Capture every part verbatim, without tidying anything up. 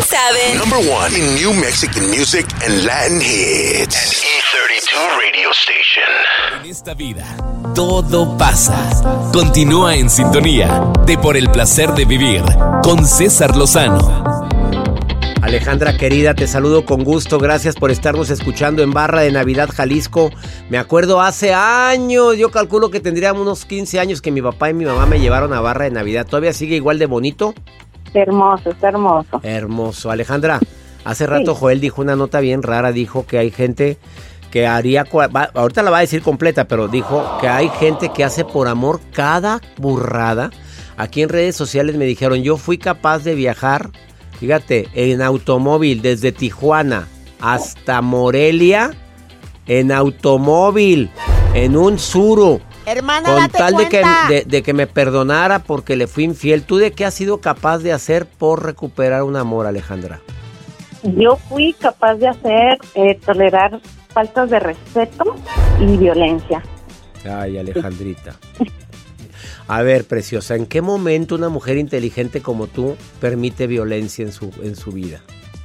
saben. Number one in New Mexican music and Latin hits. An E treinta y dos radio station. En esta vida, todo pasa. Continúa en sintonía de Por el Placer de Vivir con César Lozano. Alejandra querida, te saludo con gusto. Gracias por estarnos escuchando en Barra de Navidad, Jalisco. Me acuerdo hace años, yo calculo que tendría unos quince años que mi papá y mi mamá me llevaron a Barra de Navidad. ¿Todavía sigue igual de bonito? Hermoso, está hermoso. Hermoso. Alejandra, hace rato sí. Joel dijo una nota bien rara. Dijo que hay gente que haría... Ahorita la va a decir completa, pero dijo que hay gente que hace por amor cada burrada. Aquí en redes sociales me dijeron, yo fui capaz de viajar... Fíjate, en automóvil desde Tijuana hasta Morelia, en automóvil, en un Suru. Hermana, con date tal de que, cuenta. de, de que me perdonara porque le fui infiel. ¿Tú de qué has sido capaz de hacer por recuperar un amor, Alejandra? Yo fui capaz de hacer, eh, tolerar faltas de respeto y violencia. Ay, Alejandrita. A ver, preciosa, ¿en qué momento una mujer inteligente como tú permite violencia en su, en su vida?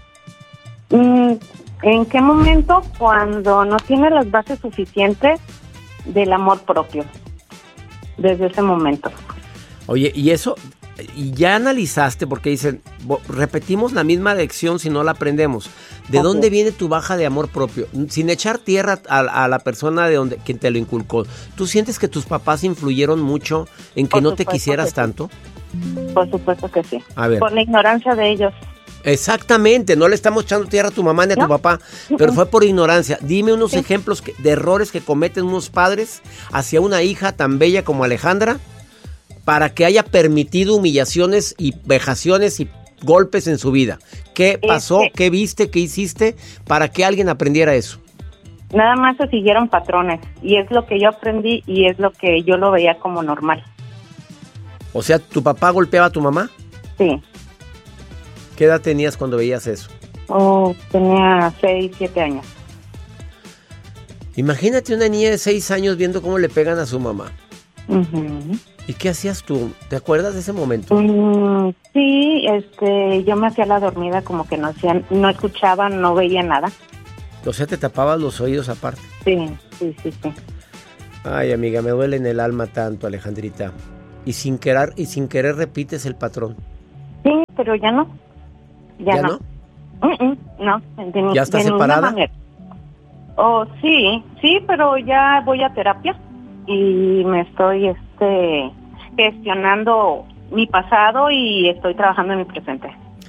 ¿En qué momento? Cuando no tiene las bases suficientes del amor propio. Desde ese momento. Oye, y eso, y ya analizaste, porque dicen, repetimos la misma lección si no la aprendemos. ¿De okay. dónde viene tu baja de amor propio? Sin echar tierra a, a la persona de donde quien te lo inculcó. ¿Tú sientes que tus papás influyeron mucho en que Por no te quisieras sí. tanto? Por supuesto que sí. A ver. Por la ignorancia de ellos. Exactamente, no le estamos echando tierra a tu mamá ni a ¿No? tu papá, pero fue por ignorancia. Dime unos sí. ejemplos que, de errores que cometen unos padres hacia una hija tan bella como Alejandra para que haya permitido humillaciones y vejaciones y golpes en su vida. ¿Qué pasó? Este, ¿Qué viste? ¿Qué hiciste para que alguien aprendiera eso? Nada más se siguieron patrones y es lo que yo aprendí y es lo que yo lo veía como normal. O sea, ¿tu papá golpeaba a tu mamá? Sí. ¿Qué edad tenías cuando veías eso? Oh, tenía seis, siete años. Imagínate una niña de seis años viendo cómo le pegan a su mamá. Uh-huh. ¿Y qué hacías tú? ¿Te acuerdas de ese momento? Mm, sí, este, yo me hacía la dormida como que no hacía, no escuchaba, no veía nada. O sea, te tapabas los oídos aparte. Sí, sí, sí, sí. Ay, amiga, me duele en el alma tanto, Alejandrita. Y sin querer, y sin querer repites el patrón. Sí, pero ya no. Ya, ¿Ya no. no? Uh-uh, no, de, ¿Ya estás de separada? Oh, sí, sí, pero ya voy a terapia y me estoy este gestionando mi pasado y estoy trabajando en mi presente.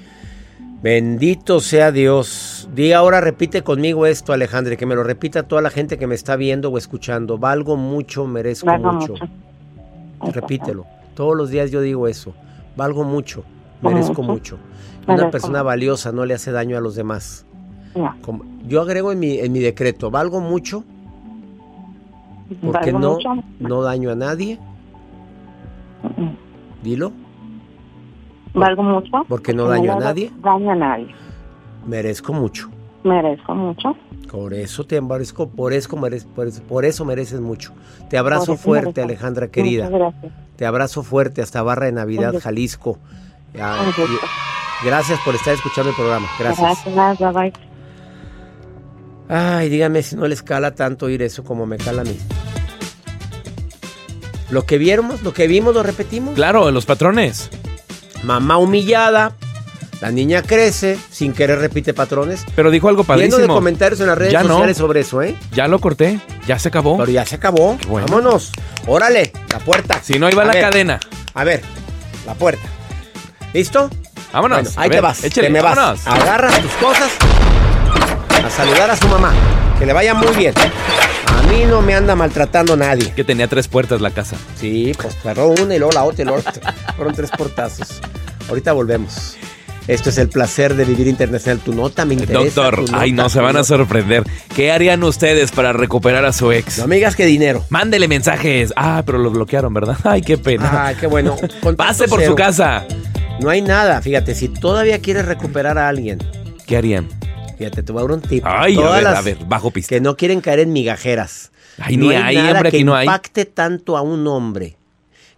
Bendito sea Dios. Di ahora, repite conmigo esto, Alejandra, que me lo repita toda la gente que me está viendo o escuchando. Valgo mucho, merezco Valgo mucho. mucho. Repítelo. Todos los días yo digo eso. Valgo mucho, merezco mucho. Y una persona valiosa no le hace daño a los demás. No. Como, yo agrego en mi, en mi decreto, valgo mucho porque ¿Valgo no, mucho? no daño a nadie. Uh-uh. Dilo. Valgo mucho. Porque no daño a nadie. Daño a nadie. Merezco mucho. Merezco mucho. Por eso te merezco, por eso mereces, por eso, por eso mereces mucho. Te abrazo fuerte, merezco. Alejandra querida. Muchas gracias. Te abrazo fuerte hasta Barra de Navidad, Jalisco. Ya, y, gracias por estar escuchando el programa. Gracias. Gracias, bye bye. Ay, dígame si no les cala tanto oír eso como me cala a mí. Lo que vimos, lo que vimos, lo repetimos. Claro, los patrones. Mamá humillada, la niña crece, sin querer repite patrones. Pero dijo algo padrísimo. Lleno de comentarios en las redes ya sociales no. sobre eso, ¿eh? Ya lo corté, ya se acabó. Pero ya se acabó. Bueno. Vámonos. Órale, la puerta. Si no, ahí va a la ver, cadena. A ver, la puerta. ¿Listo? Vámonos. Bueno, ahí ver, te vas. Échale, te me vámonos. vas. Agarras tus cosas a saludar a su mamá. Que le vaya muy bien. A mí no me anda maltratando nadie. Que tenía tres puertas la casa. Sí, pues cerró una y luego la otra y luego la otra. Fueron tres portazos. Ahorita volvemos. Esto es El Placer de Vivir Internacional. Tu nota me interesa. Doctor, nota, ay no, se van a sorprender. ¿Qué harían ustedes para recuperar a su ex? No me digas que dinero. Mándele mensajes. Ah, pero lo bloquearon, ¿verdad? Ay, qué pena. Ay, qué bueno. Pase por cero. Su casa. No hay nada. Fíjate, si todavía quieres recuperar a alguien, ¿qué harían? Fíjate, te voy a dar un tip. Ay, Todas a ver, las a ver, bajo pista. Que no quieren caer en migajeras. Ay, no ni hay hay, nada hombre, que aquí no hay. impacte tanto a un hombre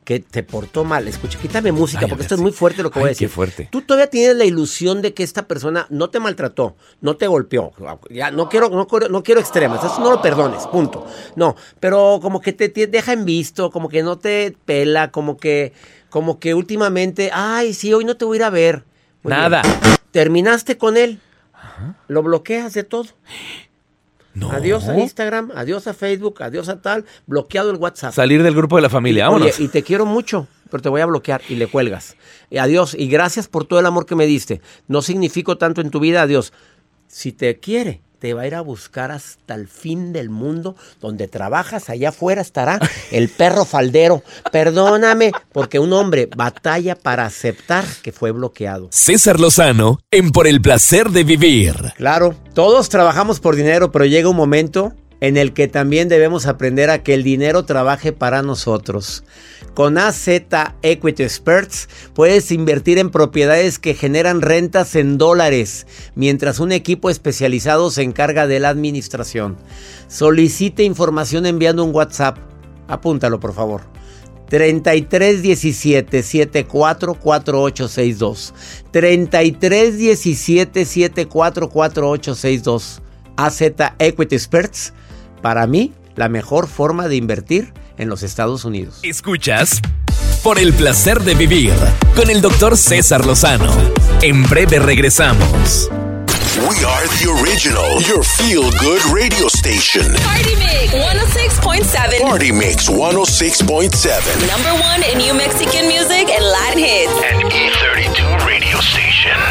que te portó mal. Escucha, quítame música, Ay, porque ver, esto es sí. muy fuerte lo que Ay, voy a decir. qué fuerte. Tú todavía tienes la ilusión de que esta persona no te maltrató, no te golpeó. Ya no quiero, no, quiero- no quiero extremas, eso no lo perdones, punto. No, pero como que te, te deja en visto, como que no te pela, como que, como que últimamente, ay, sí, hoy no te voy a ir a ver. Muy Nada. bien. Terminaste con él, lo bloqueas de todo. No. Adiós a Instagram, adiós a Facebook, adiós a tal, bloqueado el WhatsApp. Salir del grupo de la familia, Oye, vámonos. y te quiero mucho, pero te voy a bloquear y le cuelgas. Y adiós, y gracias por todo el amor que me diste. No significo tanto en tu vida, adiós. Si te quiere, te va a ir a buscar hasta el fin del mundo, donde trabajas, allá afuera estará el perro faldero. Perdóname, porque un hombre batalla para aceptar que fue bloqueado. César Lozano en Por el Placer de Vivir. Claro, todos trabajamos por dinero, pero llega un momento en el que también debemos aprender a que el dinero trabaje para nosotros. Con A Z Equity Experts puedes invertir en propiedades que generan rentas en dólares, mientras un equipo especializado se encarga de la administración. Solicite información enviando un WhatsApp. Apúntalo, por favor. treinta y tres diecisiete setenta y cuatro cuarenta y ocho sesenta y dos. treinta y tres diecisiete setenta y cuatro cuarenta y ocho sesenta y dos. A Z Equity Experts, para mí, la mejor forma de invertir en los Estados Unidos. Escuchas Por el Placer de Vivir con el doctor César Lozano. En breve regresamos. We are the original, your feel-good radio station. Party Mix one oh six point seven. Party Mix one oh six point seven. Number one in New Mexican music and Latin hits. An E thirty-two radio station.